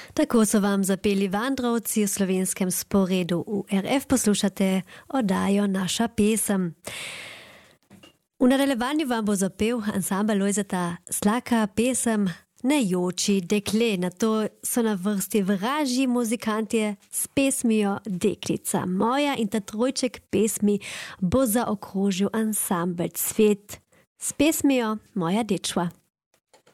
Tako so vam zapeli Vandrovci v slovenskem sporedu. V RF poslušate oddajo Naša pesem. V nadaljevanju vam bo zapel ansambel Lojzeta Slaka pesem Ne joči dekle. Na to so na vrsti vražji muzikantje s pesmijo Deklica moja in ta trojček pesmi bo zaokrožil ansambel Cvet s pesmijo Moja dečva.